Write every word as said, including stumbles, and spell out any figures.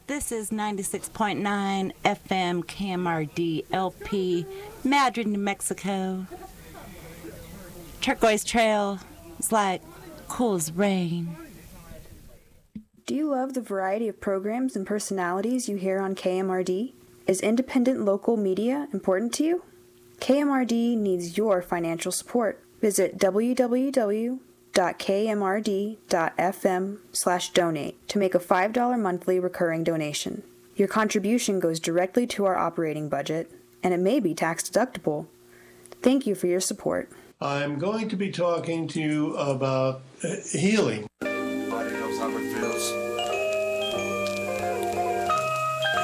This is ninety-six point nine F M K M R D L P, Madrid, New Mexico. Turquoise Trail is like cool as rain. Do you love the variety of programs and personalities you hear on K M R D? Is independent local media important to you? K M R D needs your financial support. Visit w w w dot k m r d dot f m slash donate to make a five dollars monthly recurring donation. Your contribution goes directly to our operating budget, and it may be tax deductible. Thank you for your support. I'm going to be talking to you about uh, healing.